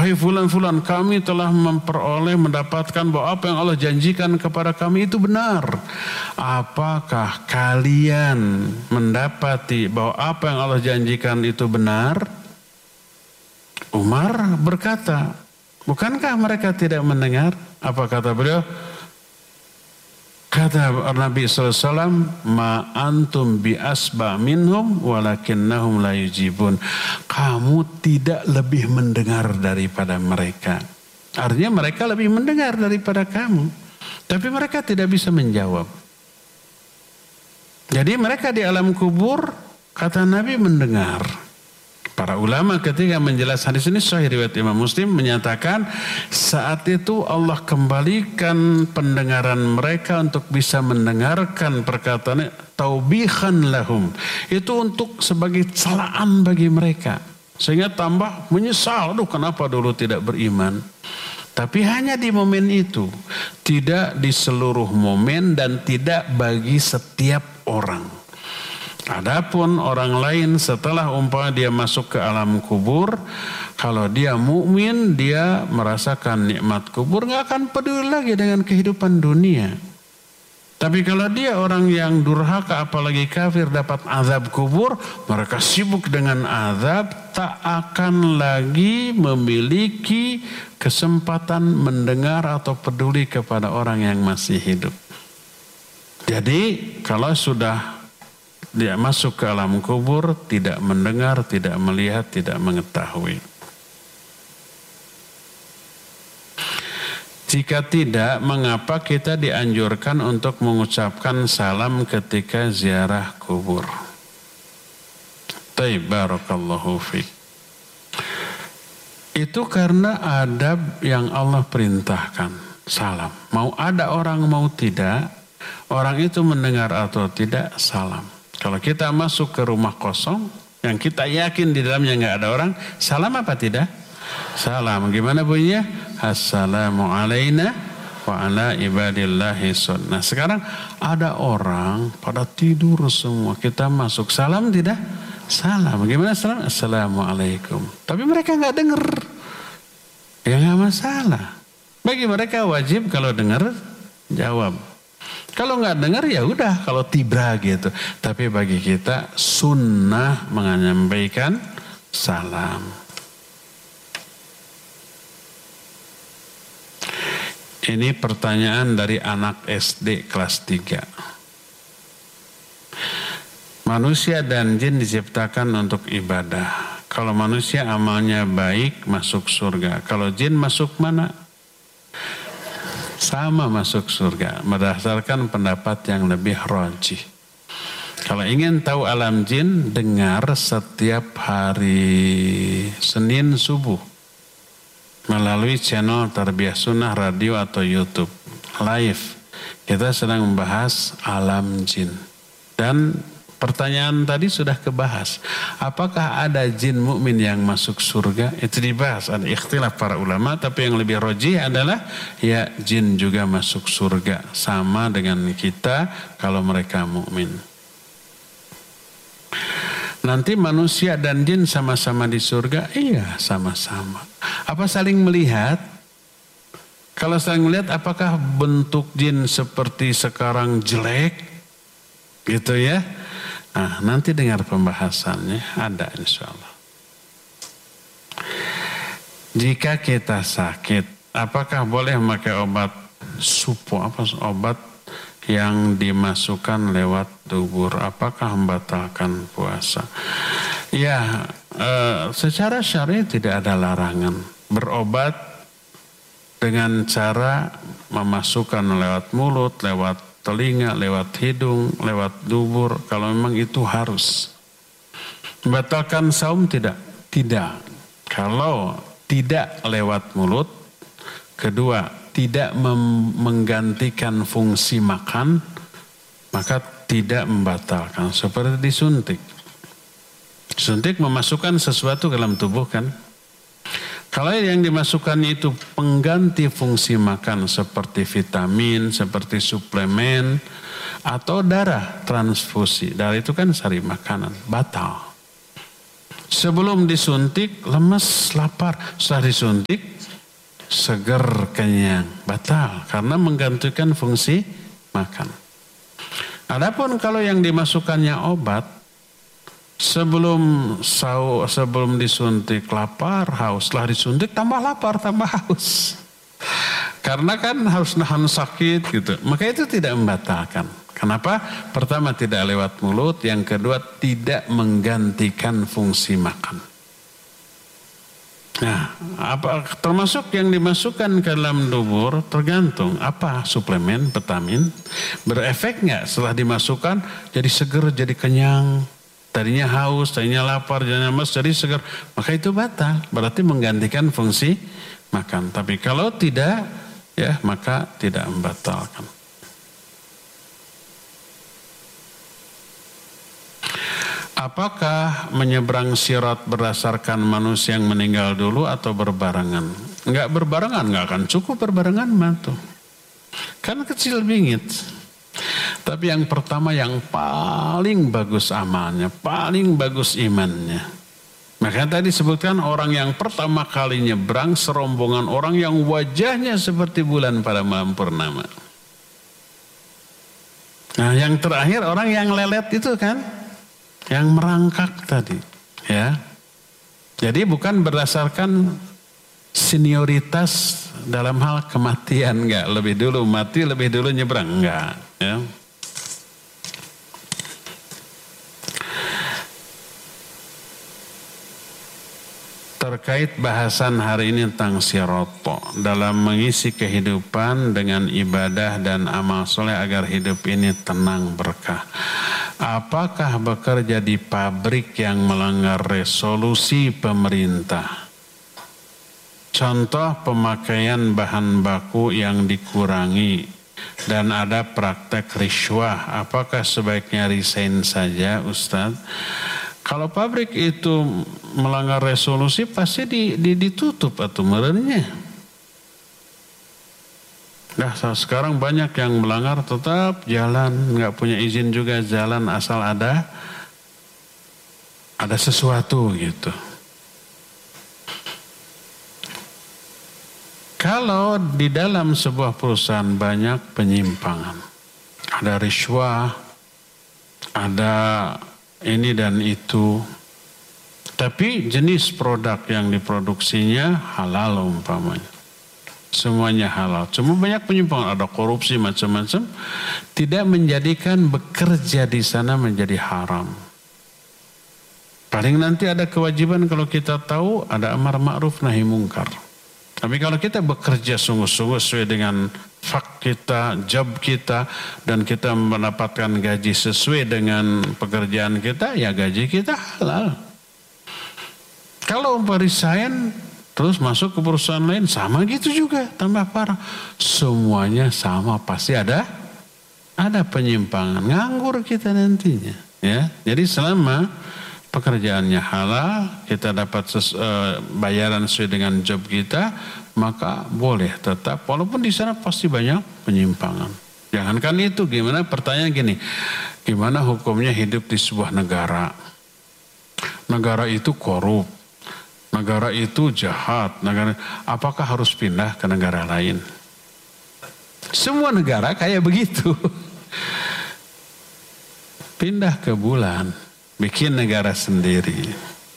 wahai fulan-fulan, kami telah mendapatkan bahwa apa yang Allah janjikan kepada kami itu benar. Apakah kalian mendapati bahwa apa yang Allah janjikan itu benar? Umar berkata, bukankah mereka tidak mendengar? Apa kata beliau? Kata Nabi SAW, ma antum bi asba minhum walakinnahum la yujibun. Kamu tidak lebih mendengar daripada mereka. Artinya mereka lebih mendengar daripada kamu. Tapi mereka tidak bisa menjawab. Jadi mereka di alam kubur, kata Nabi, mendengar. Para ulama ketika menjelaskan hadis ini, sahih riwayat Imam Muslim, menyatakan saat itu Allah kembalikan pendengaran mereka untuk bisa mendengarkan perkataan taubihan lahum. Itu untuk sebagai celaan bagi mereka. Sehingga tambah menyesal, aduh kenapa dulu tidak beriman. Tapi hanya di momen itu, tidak di seluruh momen dan tidak bagi setiap orang. Adapun orang lain setelah umpama dia masuk ke alam kubur, kalau dia mukmin dia merasakan nikmat kubur, nggak akan peduli lagi dengan kehidupan dunia. Tapi kalau dia orang yang durhaka apalagi kafir dapat azab kubur, mereka sibuk dengan azab, tak akan lagi memiliki kesempatan mendengar atau peduli kepada orang yang masih hidup. Jadi kalau sudah dia masuk ke alam kubur, tidak mendengar, tidak melihat, tidak mengetahui. Jika tidak, mengapa kita dianjurkan untuk mengucapkan salam ketika ziarah kubur? Barakallahu fiik. Itu karena adab yang Allah perintahkan, salam. Mau ada orang mau tidak, orang itu mendengar atau tidak, salam. Kalau kita masuk ke rumah kosong, yang kita yakin di dalamnya nggak ada orang, salam apa tidak? Salam. Gimana bunyinya? Assalamu alayna wa ala ibadillahi sunnah. Sekarang ada orang pada tidur semua. Kita masuk, salam tidak? Salam. Gimana salam? Assalamualaikum. Tapi mereka nggak dengar. Ya nggak masalah. Bagi mereka wajib kalau dengar jawab. Kalau nggak dengar ya udah, kalau tibra gitu. Tapi bagi kita sunnah menyampaikan salam. Ini pertanyaan dari anak SD kelas 3. Manusia dan jin diciptakan untuk ibadah. Kalau manusia amalnya baik masuk surga. Kalau jin masuk mana? Sama masuk surga berdasarkan pendapat yang lebih rajih. Kalau ingin tahu alam jin, dengar setiap hari Senin subuh melalui channel Tarbiyah Sunnah radio atau YouTube live. Kita sedang membahas alam jin. Dan pertanyaan tadi sudah kebahas. Apakah ada jin mukmin yang masuk surga? Itu dibahas. Ada ikhtilaf para ulama. Tapi yang lebih rajih adalah ya jin juga masuk surga. Sama dengan kita kalau mereka mukmin. Nanti manusia dan jin sama-sama di surga? Iya, sama-sama. Apa saling melihat? Kalau saling melihat, apakah bentuk jin seperti sekarang jelek? Gitu ya. Nah, nanti dengar pembahasannya, ada insya Allah. Jika kita sakit, apakah boleh memakai obat supo, obat yang dimasukkan lewat dubur? Apakah membatalkan puasa? Ya, secara syar'i tidak ada larangan berobat dengan cara memasukkan lewat mulut, lewat telinga, lewat hidung, lewat dubur, kalau memang itu harus. Membatalkan saum tidak? Tidak. Kalau tidak lewat mulut, kedua, tidak menggantikan fungsi makan, maka tidak membatalkan. Seperti disuntik. Suntik memasukkan sesuatu ke dalam tubuh kan? Kalau yang dimasukkan itu pengganti fungsi makan seperti vitamin, seperti suplemen, atau darah transfusi. Darah itu kan sari makanan, batal. Sebelum disuntik lemes, lapar. Setelah disuntik seger, kenyang, batal karena menggantikan fungsi makan. Adapun kalau yang dimasukkannya obat, sebelum disuntik lapar, haus, setelah disuntik tambah lapar, tambah haus. Karena kan harus nahan sakit gitu. Maka itu tidak membatalkan. Kenapa? Pertama tidak lewat mulut, yang kedua tidak menggantikan fungsi makan. Nah, apa termasuk yang dimasukkan ke dalam dubur tergantung apa suplemen, vitamin berefek nggak setelah dimasukkan jadi seger, jadi kenyang, tadinya haus, tadinya lapar, jadi lemas, jadi seger, maka itu batal, berarti menggantikan fungsi makan. Tapi kalau tidak, ya maka tidak membatalkan. Apakah menyeberang sirat berdasarkan manusia yang meninggal dulu atau berbarengan? Enggak berbarengan, enggak akan cukup berbarengan mantu. Kan kecil bingit. Tapi yang pertama yang paling bagus amalnya, paling bagus imannya. Makanya tadi sebutkan orang yang pertama kali nyebrang serombongan orang yang wajahnya seperti bulan pada malam purnama. Nah yang terakhir orang yang lelet itu kan, yang merangkak tadi, ya. Jadi bukan berdasarkan senioritas dalam hal kematian, enggak. Lebih dulu mati, lebih dulu nyebrang, enggak. Ya. Terkait bahasan hari ini tentang siroto dalam mengisi kehidupan dengan ibadah dan amal soleh agar hidup ini tenang berkah. Apakah bekerja di pabrik yang melanggar resolusi pemerintah? Contoh pemakaian bahan baku yang dikurangi dan ada praktek riswah. Apakah sebaiknya resign saja, Ustadz? Kalau pabrik itu melanggar resolusi pasti ditutup atau merenya. Nah sekarang banyak yang melanggar tetap jalan, nggak punya izin juga jalan asal ada sesuatu gitu. Kalau di dalam sebuah perusahaan banyak penyimpangan, ada riswah, ada ini dan itu, tapi jenis produk yang diproduksinya halal umpamanya. Semuanya halal. Cuma banyak penyimpangan, ada korupsi macam-macam, tidak menjadikan bekerja di sana menjadi haram. Paling nanti ada kewajiban kalau kita tahu ada amar ma'ruf nahi mungkar. Tapi kalau kita bekerja sungguh-sungguh sesuai dengan fak kita, job kita, dan kita mendapatkan gaji sesuai dengan pekerjaan kita, ya gaji kita halal. Kalau resign terus masuk ke perusahaan lain sama gitu juga, tambah parah. Semuanya sama, pasti ada penyimpangan, nganggur kita nantinya. Ya, jadi selama pekerjaannya halal, kita dapat bayaran sesuai dengan job kita, maka boleh tetap. Walaupun di sana pasti banyak penyimpangan. Jangankan itu, gimana? Pertanyaan gini, gimana hukumnya hidup di sebuah negara? Negara itu korup. Negara itu jahat, apakah harus pindah ke negara lain? Semua negara kayak begitu. Pindah ke bulan, bikin negara sendiri.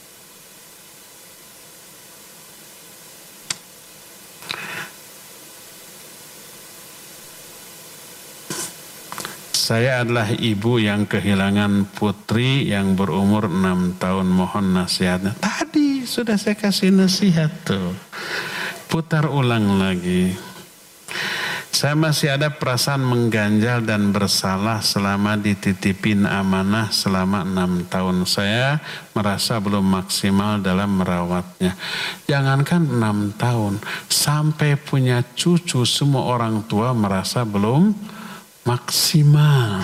Saya adalah ibu yang kehilangan putri yang berumur 6 tahun. Mohon nasihatnya. Tadi sudah saya kasih nasihat tuh. Putar ulang lagi. Saya masih ada perasaan mengganjal dan bersalah selama dititipin amanah selama 6 tahun. Saya merasa belum maksimal dalam merawatnya. Jangankan 6 tahun, sampai punya cucu semua orang tua merasa belum maksimal.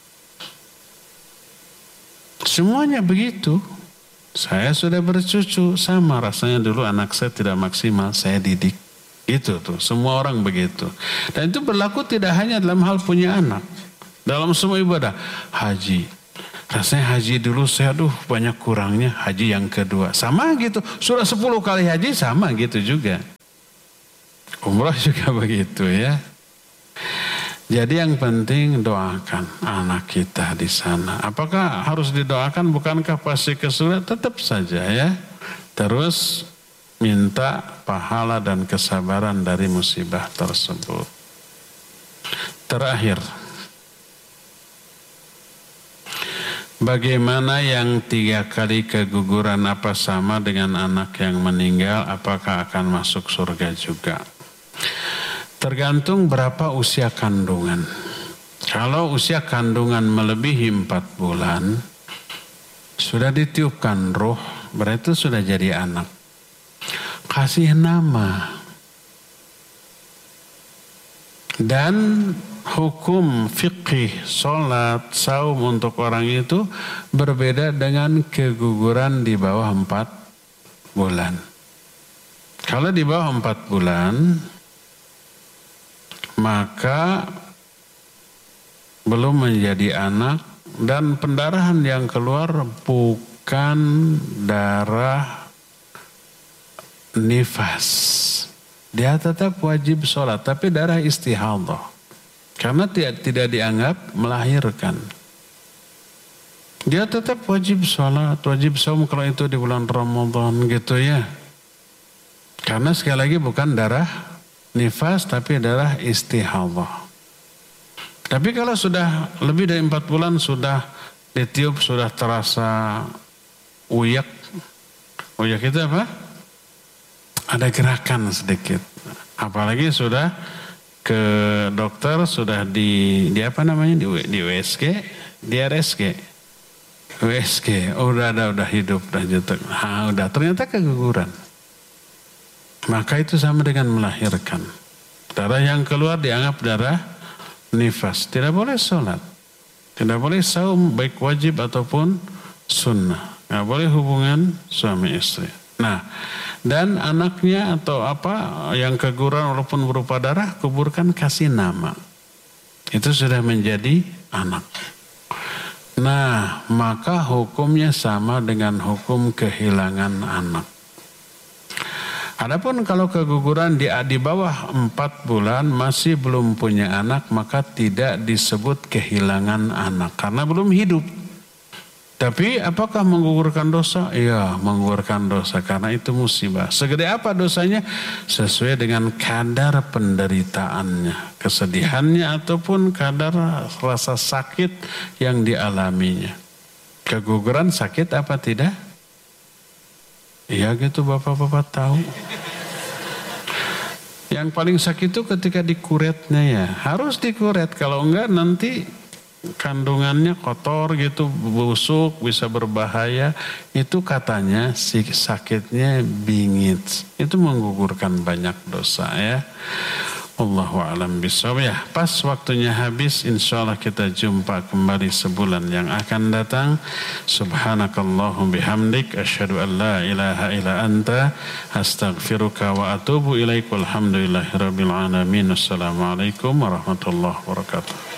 Semuanya begitu. Saya sudah bercucu, sama rasanya dulu anak saya tidak maksimal, saya didik. Itu tuh, semua orang begitu. Dan itu berlaku tidak hanya dalam hal punya anak. Dalam semua ibadah, haji, Rasanya haji dulu saya banyak kurangnya, haji yang kedua. Sama gitu, sudah 10 kali haji sama gitu juga. Umrah juga begitu ya. Jadi yang penting doakan anak kita di sana. Apakah harus didoakan? Bukankah pasti kesulitan? Tetap saja ya. Terus minta pahala dan kesabaran dari musibah tersebut. Terakhir, bagaimana yang 3 kali keguguran, apa sama dengan anak yang meninggal? Apakah akan masuk surga juga? Tergantung berapa usia kandungan. Kalau usia kandungan melebihi 4 bulan, sudah ditiupkan roh, berarti sudah jadi anak. Kasih nama. Dan hukum fikih, sholat, saum untuk orang itu berbeda dengan keguguran di bawah 4 bulan. Kalau di bawah 4 bulan, maka belum menjadi anak dan pendarahan yang keluar bukan darah nifas. Dia tetap wajib sholat, tapi darah istihadhah. Karena tidak dianggap melahirkan. Dia tetap wajib sholat, wajib saum kalau itu di bulan Ramadan gitu ya. Karena sekali lagi bukan darah nifas, tapi darah istihadhah. Tapi kalau sudah lebih dari 4 bulan, sudah ditiup, sudah terasa uyak. Uyak itu apa? Ada gerakan sedikit. Apalagi sudah ke dokter, sudah di apa namanya, di USG, di RSG. USG, udah hidup, udah jutek. Udah ternyata keguguran. Maka itu sama dengan melahirkan. Darah yang keluar dianggap darah nifas. Tidak boleh sholat. Tidak boleh saum, baik wajib ataupun sunnah. Tidak boleh hubungan suami istri. Nah, dan anaknya atau apa yang keguguran walaupun berupa darah, kuburkan, kasih nama. Itu sudah menjadi anak. Nah, maka hukumnya sama dengan hukum kehilangan anak. Adapun kalau keguguran di bawah 4 bulan masih belum punya anak, maka tidak disebut kehilangan anak karena belum hidup. Tapi apakah menggugurkan dosa? Iya, menggugurkan dosa karena itu musibah. Segede apa dosanya? Sesuai dengan kadar penderitaannya, kesedihannya ataupun kadar rasa sakit yang dialaminya. Keguguran sakit apa tidak? Iya gitu, bapak-bapak tahu. Yang paling sakit itu ketika dikuretnya ya. Harus dikuret, kalau enggak nanti kandungannya kotor gitu, busuk, bisa berbahaya. Itu katanya sakitnya bingit. Itu menggugurkan banyak dosa ya. Allahu a'lam bishawab. Ya, pas waktunya habis, insyaallah kita jumpa kembali sebulan yang akan datang. Subhanakallahum bihamdik, asyhadu an la ilaha illa anta, astaghfiruka wa atubu ilaik. Walhamdulillahirabbil alamin. Assalamualaikum warahmatullahi wabarakatuh.